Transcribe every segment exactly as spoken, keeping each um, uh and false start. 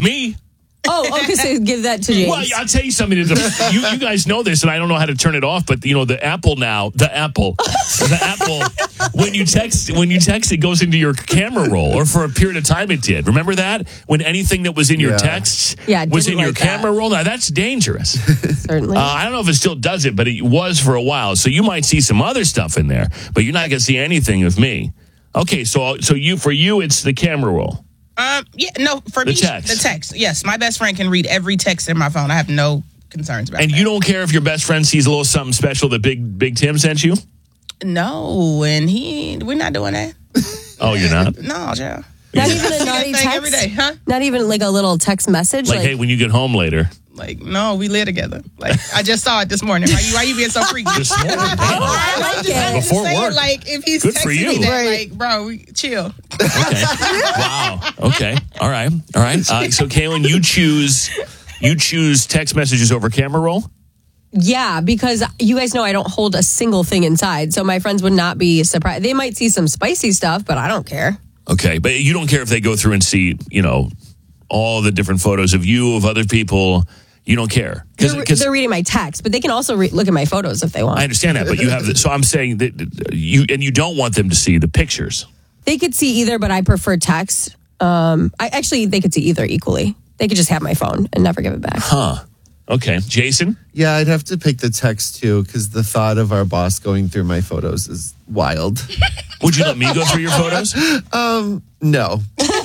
me. Oh, okay, so give that to James. Well, I'll tell you something. You, you guys know this, and I don't know how to turn it off, but, you know, the Apple now, the Apple, the Apple, when you text, when you text, it goes into your camera roll, or for a period of time it did. Remember that? When anything that was in your Yeah. texts Yeah, was in didn't your like that. camera roll? Now, that's dangerous. Certainly. Uh, I don't know if it still does it, but it was for a while. So you might see some other stuff in there, but you're not going to see anything of me. Okay, so so you for you, it's the camera roll. Um, yeah, no, for The me, text. the text. Yes, my best friend can read every text in my phone. I have no concerns about And that. you don't care if your best friend sees a little something special that Big Big Tim sent you? No, and he, we're not doing that. Oh, you're not? No, child. Not See even a that naughty thing text? every day, huh? Not even like a little text message? Like, hey, when you get home later. Like, no, we live together. Like, I just saw it this morning. Why you, why you being so freaky? This morning. I like I'm just, it. I'm just Before saying, work. like, if he's Good for texting you. me that, Right. like, bro, we, chill. Okay. Wow. Okay. All right. All right. Uh, so, Kaylin, you choose you choose text messages over camera roll? Yeah, because you guys know I don't hold a single thing inside, so my friends would not be surprised. They might see some spicy stuff, but I don't care. Okay. But you don't care if they go through and see, you know, all the different photos of you, of other people. You don't care. They're, they're reading my text, but they can also re- look at my photos if they want. I understand that, but you have. The, so I'm saying that you and you don't want them to see the pictures. They could see either, but I prefer text. Um, I actually they could see either equally. They could just have my phone and never give it back. Huh. Okay. Jason? Yeah, I'd have to pick the text too, because the thought of our boss going through my photos is wild. Would you let me go through your photos? Um, no.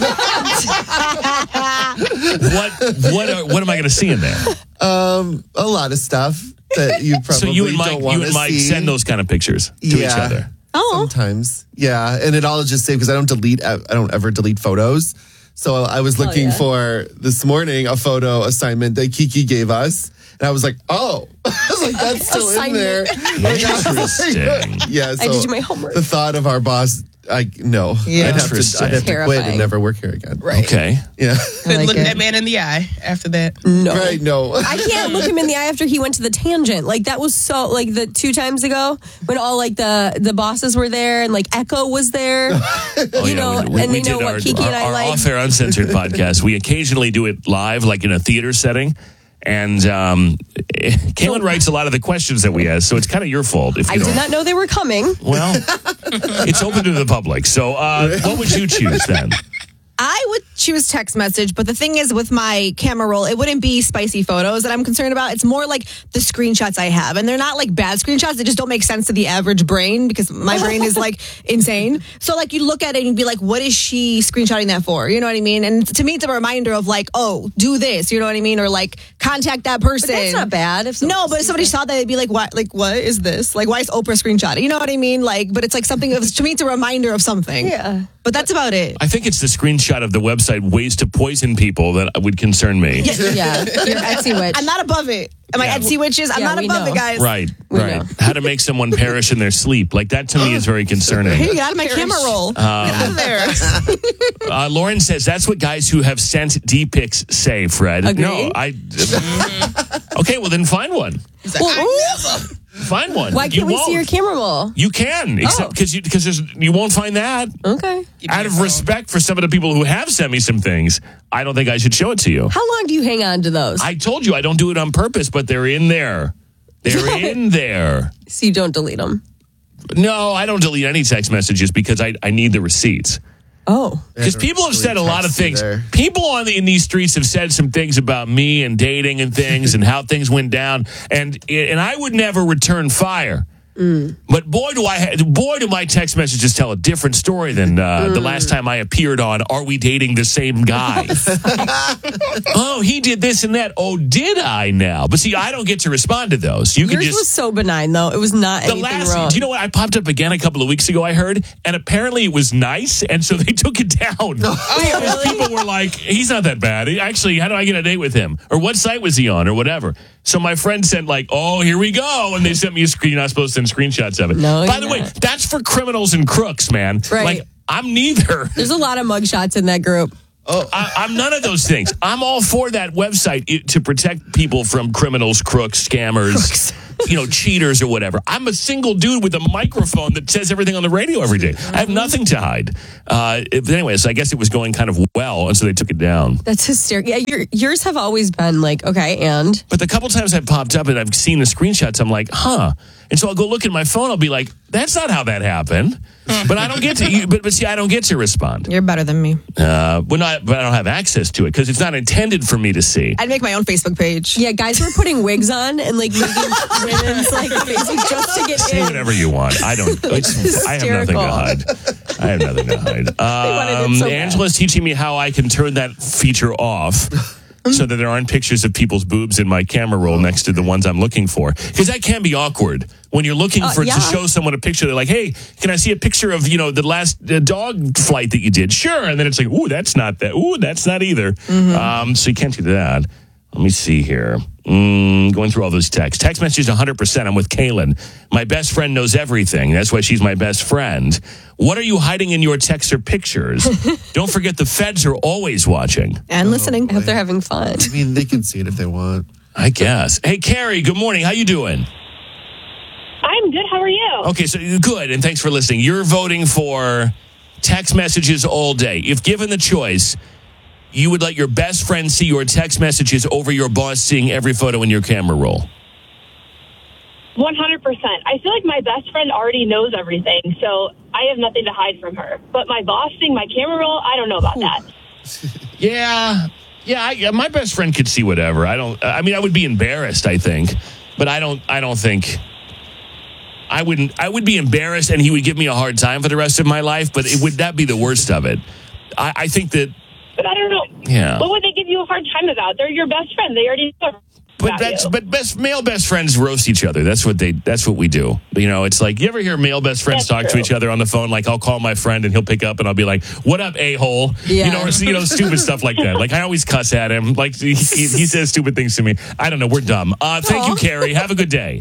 What what are, what am I going to see in there? Um, a lot of stuff that you probably So you and Mike, don't you want and to Mike see. send those kind of pictures to Yeah. each other. Oh, Sometimes, yeah, and it all just say because I don't delete, I don't ever delete photos. So I was looking yeah. for this morning a photo assignment that Kiki gave us, and I was like, oh, I was like, that's still in there. Interesting. Yeah, so I did my homework. the thought of our boss, I no, Yeah. I'd have to, Interesting. I'd have to quit Terrifying. and never work here again. Right. Okay. Yeah, Couldn't like look it. that man in the eye after that. no. right. No, I can't look him in the eye after he went to the tangent. Like that was so like the two times ago when all like the the bosses were there and like Echo was there. Oh, you know, we- we- and we they know did what our, Kiki our, and I our like. off-air uncensored podcast. We occasionally do it live, like in a theater setting. And um, Kaylin writes a lot of the questions that we ask, so it's kind of your fault. If you I don't. did not know they were coming. Well, it's open to the public. So uh, what would you choose then? I would choose text message, but the thing is with my camera roll, it wouldn't be spicy photos that I'm concerned about. It's more like the screenshots I have. And they're not like bad screenshots. They just don't make sense to the average brain because my brain is like insane. So like you look at it and you'd be like, what is she screenshotting that for? You know what I mean? And to me, it's a reminder of like, oh, do this. You know what I mean? Or like contact that person. But that's not bad. If No, but if somebody saw that, they'd be like, "What? Like, what is this? Like, why is Oprah screenshotting?" You know what I mean? Like, but it's like something. To me, it's a reminder of something. Yeah. But that's about it. I think it's the screenshot of the website Ways to Poison People that would concern me. yeah, you're Etsy witch. I'm not above it. Am I Yeah. Etsy witches? I'm Yeah, not we above know. it, guys. Right, We right. know. How to make someone perish in their sleep. Like that to me is very concerning. Hey, get out of my camera roll. Get out of there. Uh, Lauren says that's what guys who have sent D pics say, Fred. Agree? No, I. Okay, well then find one. He's like, I never. Find one. Why You can't we won't. see your camera roll? You can, except Oh. because you because you won't find that. Okay. Give me Out your of phone. respect for some of the people who have sent me some things, I don't think I should show it to you. How long do you hang on to those? I told you I don't do it on purpose, but they're in there. They're in there. so you don't delete them. No, I don't delete any text messages because I, I need the receipts. Oh. Because people have said a lot of things. Either. People on the, in these streets have said some things about me and dating and things and how things went down, and and I would never return fire. But boy, do I ha- boy do my text messages tell a different story than uh, the last time I appeared on Are We Dating the Same Guy? Oh, he did this and that. Oh, did I now? But see, I don't get to respond to those. You can Yours just was so benign, though. It was not the anything last. wrong. Do you know what? I popped up again a couple of weeks ago. I heard, and apparently it was nice, and so they took it down. Because people were like, "He's not that bad." Actually, how do I get a date with him? Or what site was he on? Or whatever. So my friend sent like, "Oh, here we go," and they sent me a screen. You're not supposed to send screenshots of it. No, By you're the way, not. that's for criminals and crooks, man. Right. Like I'm neither. There's a lot of mugshots in that group. I, I'm none of those things. I'm all for that website it, to protect people from criminals, crooks, scammers. you know, cheaters or whatever. I'm a single dude with a microphone that says everything on the radio every day. I have nothing to hide. Uh, but anyways, I guess it was going kind of well, and so they took it down. That's hysterical. Yeah, your, yours have always been like, okay, and? But the couple times I've popped up and I've seen the screenshots, I'm like, huh. And so I'll go look at my phone. I'll be like, that's not how that happened. But I don't get to. But, but see, I don't get to respond. You're better than me. Uh, but not. But I don't have access to it because it's not intended for me to see. I'd make my own Facebook page. Yeah, guys were putting wigs on and like making women's like faces just to get Say in. whatever you want. I don't. It's, I have nothing to hide. I have nothing to hide. Um, so Angela's teaching me how I can turn that feature off. So that there aren't pictures of people's boobs in my camera roll next to the ones I'm looking for. Because that can be awkward. When you're looking Uh, for yeah. to show someone a picture, they're like, hey, can I see a picture of, you know, the last uh, dog flight that you did? Sure. And then it's like, ooh, that's not that. Ooh, that's not either. Um, so you can't do that. Let me see here. Mm, going through all those texts. Text messages one hundred percent. I'm with Kaylin. My best friend knows everything. That's why she's my best friend. What are you hiding in your texts or pictures? Don't forget the feds are always watching. And listening. I hope they're having fun. I mean, they can see it if they want. I guess. Hey, Carrie, good morning. How you doing? I'm good. How are you? Okay, so good, and thanks for listening. You're voting for text messages all day. If given the choice, you would let your best friend see your text messages over your boss seeing every photo in your camera roll. one hundred percent. I feel like my best friend already knows everything, so I have nothing to hide from her. But my boss seeing my camera roll, I don't know about that. Yeah, yeah. I, yeah, my best friend could see whatever. I don't. I mean, I would be embarrassed. I think, but I don't. I don't think. I wouldn't. I would be embarrassed, and he would give me a hard time for the rest of my life. But it would that be the worst of it? I, I think that. But I don't know. Yeah. What would they give you a hard time about? They're your best friend. They already know. But about that's you. but best male best friends roast each other. That's what they. That's what we do. You know, it's like you ever hear male best friends That's talk to true. each other on the phone. Like I'll call my friend and he'll pick up and I'll be like, "What up, a hole?" Yeah. You know, or you know, stupid stuff like that. Like I always cuss at him. Like he, he, he says stupid things to me. I don't know. We're dumb. Uh, thank you, Carrie. Have a good day.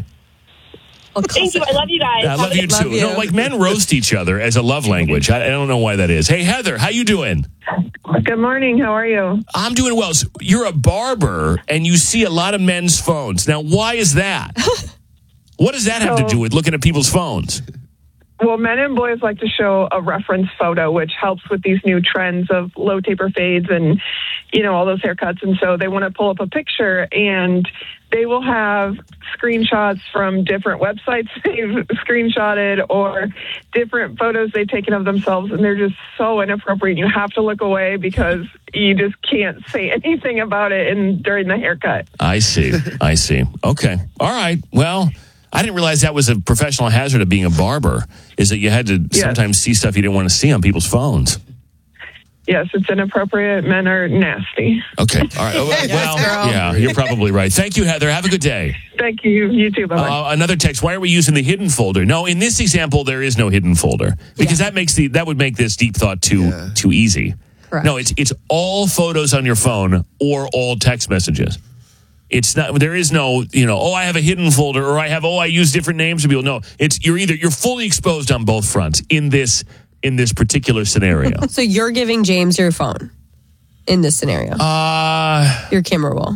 Thank you. I love you guys. I Have love a you good- too. Love you. No, like men roast each other as a love language. I, I don't know why that is. Hey, Heather, how you doing? Good morning. How are you? I'm doing well. So you're a barber and you see a lot of men's phones. Now, why is that? What does that have to So- do with looking at people's phones? Well, men and boys like to show a reference photo, which helps with these new trends of low taper fades and, you know, all those haircuts. And so they want to pull up a picture and they will have screenshots from different websites they've screenshotted or different photos they've taken of themselves. And they're just so inappropriate. You have to look away because you just can't say anything about it in, during the haircut. I see. I see. Okay. All right. Well, I didn't realize that was a professional hazard of being a barber, is that you had to Yes. sometimes see stuff you didn't want to see on people's phones. Yes, it's inappropriate. Men are nasty. Okay. All right. Oh, well, girl. yeah, you're probably right. Thank you, Heather. Have a good day. Thank you. You too. Bye-bye. Uh, another text. Why are we using the hidden folder? No, in this example, there is no hidden folder because that makes the that would make this deep thought too Yeah. too easy. Correct. No, it's it's all photos on your phone or all text messages. It's not. There is no, you know. Oh, I have a hidden folder, or I have. Oh, I use different names to people. No, it's you're either you're fully exposed on both fronts in this in this particular scenario. So you're giving James your phone in this scenario, uh your camera roll.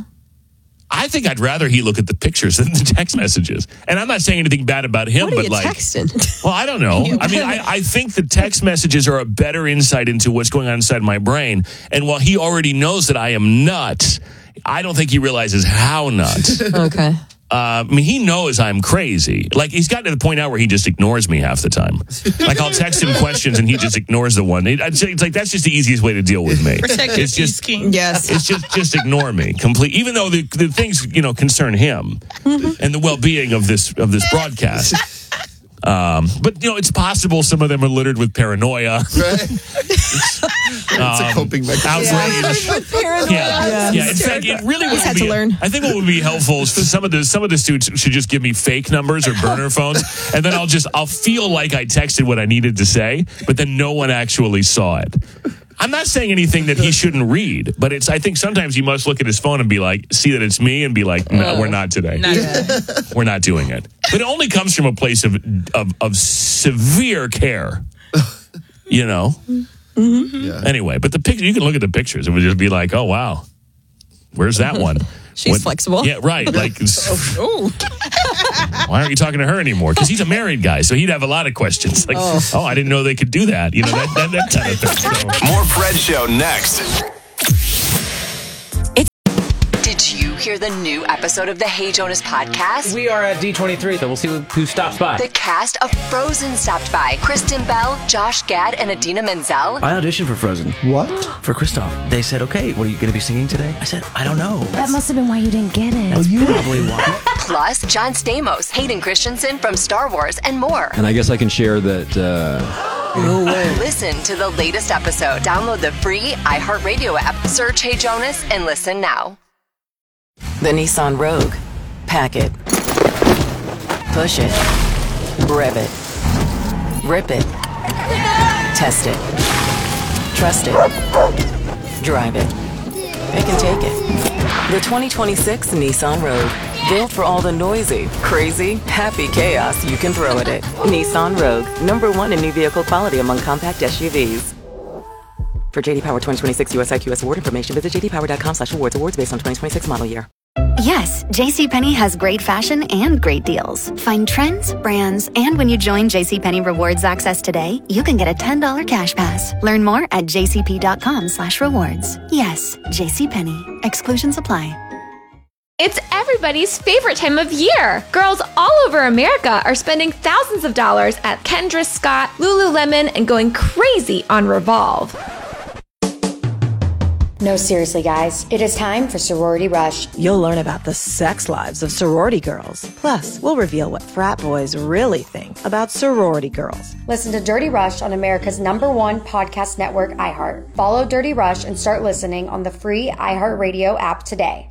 I think I'd rather he look at the pictures than the text messages. And I'm not saying anything bad about him, What are but you like. texting? Well, I don't know. I mean, I, I think the text messages are a better insight into what's going on inside my brain. And while he already knows that I am nuts, I don't think he realizes how nuts. uh, Okay. I mean, he knows I'm crazy. Like, he's gotten to the point now where he just ignores me half the time. Like, I'll text him questions and he just ignores the one. It, I'd say it's like, that's just the easiest way to deal with me. Protect your It's just, peace, King. Yes. it's just just ignore me complete. Even though the, the things you know concern him and the well being of this of this broadcast. Um, but you know, it's possible some of them are littered with paranoia, Right? it's a coping mechanism. outrage. Yeah, yeah. In fact, it really would had be. to learn. I think what would be helpful is for some of the some of the students should just give me fake numbers or burner phones, and then I'll just I'll feel like I texted what I needed to say, but then no one actually saw it. I'm not saying anything that he shouldn't read, but it's. I think sometimes he must look at his phone and be like, see that it's me, and be like, no, we're not today. Not today. We're not doing it. But it only comes from a place of of, of severe care. You know. Yeah. Anyway, but the picture, you can look at the pictures. It would just be like, oh, wow. Where's that one? She's What- flexible. Yeah, right. Like, Ooh. why aren't you talking to her anymore? Because he's a married guy, so he'd have a lot of questions. Like, oh, oh I didn't know they could do that. You know, that, that, that type of thing. So. More Fred Show next. Did you hear the new episode of the Hey Jonas podcast? We are at D twenty-three, so we'll see who stops by. The cast of Frozen stopped by. Kristen Bell, Josh Gad, and Adina Menzel. I auditioned for Frozen. What? For Kristoff. They said, okay, what are you going to be singing today? I said, I don't know. That must have been why you didn't get it. That's you probably why. Plus, John Stamos, Hayden Christensen from Star Wars, and more. And I guess I can share that... Uh... No way. Listen to the latest episode. Download the free iHeartRadio app. Search Hey Jonas and listen now. The Nissan Rogue. Pack it. Push it. Rev it. Rip it. Test it. Trust it. Drive it. It can take it. The twenty twenty-six Nissan Rogue. Built for all the noisy, crazy, happy chaos you can throw at it. Nissan Rogue. Number one in new vehicle quality among compact S U Vs. For J D Power twenty twenty-six U S I Q S award information, visit jdpower.com slash awards. Awards based on twenty twenty-six model year. Yes, JCPenney has great fashion and great deals. Find trends, brands, and when you join JCPenney Rewards Access today, you can get a ten dollars cash pass. Learn more at jcp.com slash rewards. Yes, JCPenney. Exclusions apply. It's everybody's favorite time of year. Girls all over America are spending thousands of dollars at Kendra Scott, Lululemon, and going crazy on Revolve. No, seriously, guys. It is time for Sorority Rush. You'll learn about the sex lives of sorority girls. Plus, we'll reveal what frat boys really think about sorority girls. Listen to Dirty Rush on America's number one podcast network, iHeart. Follow Dirty Rush and start listening on the free iHeartRadio app today.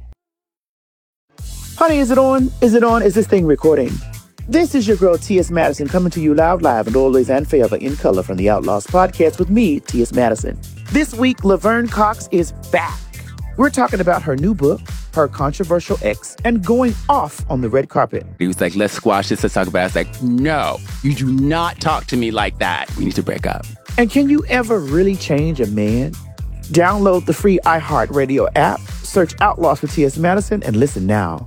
Honey, is it on? Is it on? Is this thing recording? This is your girl, T S. Madison, coming to you loud, live, and always and forever in color from the Outlaws podcast with me, T S. Madison. This week, Laverne Cox is back. We're talking about her new book, her controversial ex, and going off on the red carpet. He was like, let's squash this, let's talk about it. I was like, no, you do not talk to me like that. We need to break up. And can you ever really change a man? Download the free iHeartRadio app, search Outlaws with T S. Madison, and listen now.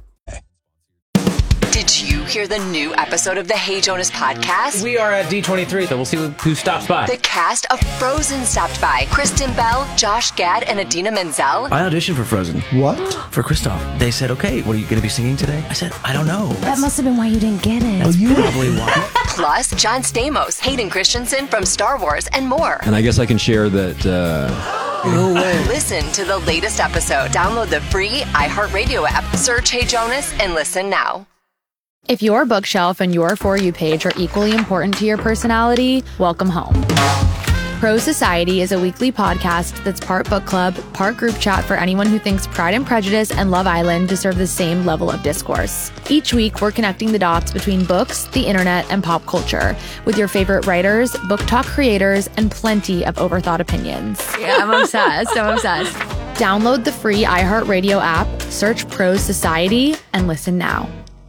Did you hear the new episode of the Hey Jonas podcast? We are at D twenty-three, so we'll see who stops by. The cast of Frozen stopped by. Kristen Bell, Josh Gad, and Adina Menzel. I auditioned for Frozen. What? For Kristoff. They said, okay, what are you going to be singing today? I said, I don't know. That must have been why you didn't get it. That's you probably why. Plus, John Stamos, Hayden Christensen from Star Wars, and more. And I guess I can share that... Uh... No way. Listen to the latest episode. Download the free iHeartRadio app. Search Hey Jonas and listen now. If your bookshelf and your For You page are equally important to your personality, welcome home. Pro Society is a weekly podcast that's part book club, part group chat for anyone who thinks Pride and Prejudice and Love Island deserve the same level of discourse. Each week, we're connecting the dots between books, the internet, and pop culture with your favorite writers, book talk creators, and plenty of overthought opinions. Yeah, I'm obsessed. I'm obsessed. Download the free iHeartRadio app, search Pro Society, and listen now.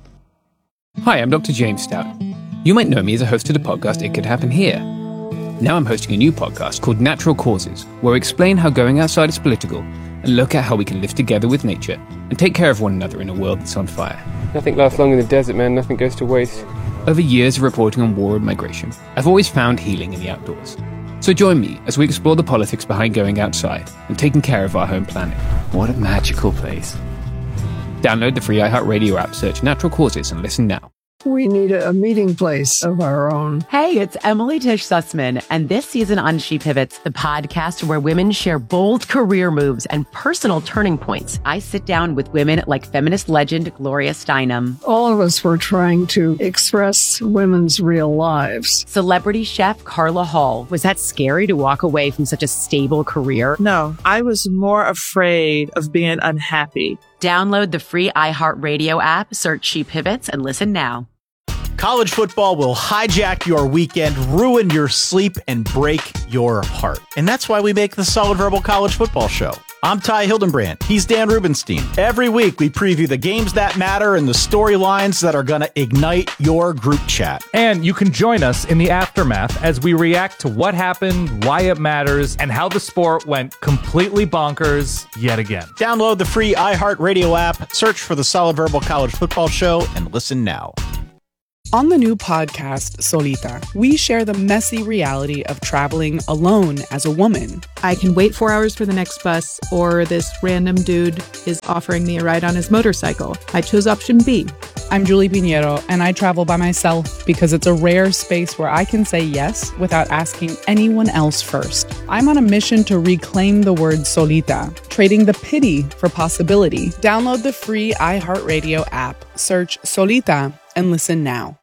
Hi, I'm Doctor James Stout. You might know me as a host of the podcast It Could Happen Here. Now I'm hosting a new podcast called Natural Causes, where we explain how going outside is political and look at how we can live together with nature and take care of one another in a world that's on fire. Nothing lasts long in the desert, man. Nothing goes to waste. Over years of reporting on war and migration, I've always found healing in the outdoors. So join me as we explore the politics behind going outside and taking care of our home planet. What a magical place. Download the free iHeartRadio app, search Natural Causes, and listen now. We need a, a meeting place of our own. Hey, it's Emily Tish Sussman, and this season on She Pivots, the podcast where women share bold career moves and personal turning points. I sit down with women like feminist legend Gloria Steinem. All of us were trying to express women's real lives. Celebrity chef Carla Hall. Was that scary to walk away from such a stable career? No, I was more afraid of being unhappy. Download the free iHeartRadio app, search She Pivots, and listen now. College football will hijack your weekend, ruin your sleep, and break your heart. And that's why we make the Solid Verbal College Football Show. I'm Ty Hildenbrand. He's Dan Rubenstein. Every week we preview the games that matter and the storylines that are going to ignite your group chat. And you can join us in the aftermath as we react to what happened, why it matters, and how the sport went completely bonkers yet again. Download the free iHeartRadio app, search for the Solid Verbal College Football Show, and listen now. On the new podcast, Solita, we share the messy reality of traveling alone as a woman. I can wait four hours for the next bus, or this random dude is offering me a ride on his motorcycle. I chose option B. I'm Julie Pinheiro, and I travel by myself because it's a rare space where I can say yes without asking anyone else first. I'm on a mission to reclaim the word solita, trading the pity for possibility. Download the free iHeartRadio app, search Solita, and listen now.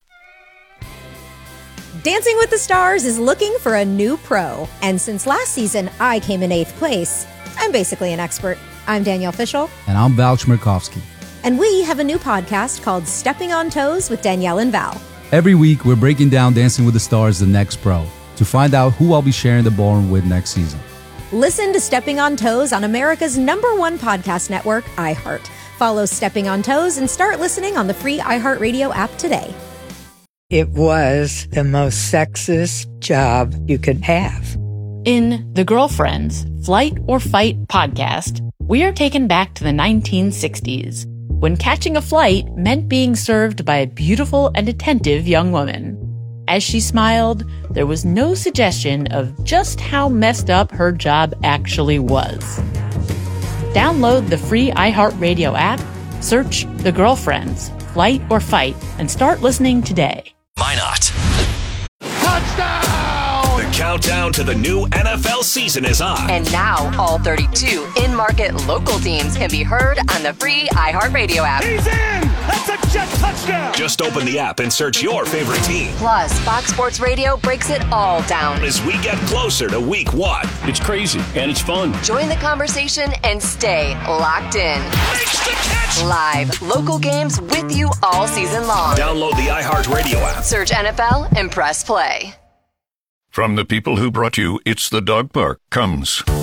Dancing with the Stars is looking for a new pro. And since last season, I came in eighth place. I'm basically an expert. I'm Danielle Fishel. And I'm Val Chmerkovsky. And we have a new podcast called Stepping on Toes with Danielle and Val. Every week, we're breaking down Dancing with the Stars, the next pro, to find out who I'll be sharing the ballroom with next season. Listen to Stepping on Toes on America's number one podcast network, iHeart. Follow Stepping on Toes and start listening on the free iHeartRadio app today. It was the most sexist job you could have. In The Girlfriends, Flight or Fight podcast, we are taken back to the nineteen sixties, when catching a flight meant being served by a beautiful and attentive young woman. As she smiled, there was no suggestion of just how messed up her job actually was. Download the free iHeartRadio app, search The Girlfriends, Flight or Fight, and start listening today. Why not? Touchdown! The countdown to the new N F L season is on. And now all thirty-two in-market local teams can be heard on the free iHeartRadio app. He's in! That's a jet touchdown! Just open the app and search your favorite team. Plus, Fox Sports Radio breaks it all down as we get closer to week one. It's crazy and it's fun. Join the conversation and stay locked in. Makes the catch! Live, local games with you all season long. Download the iHeartRadio app. Search N F L and press play. From the people who brought you It's the Dog Park comes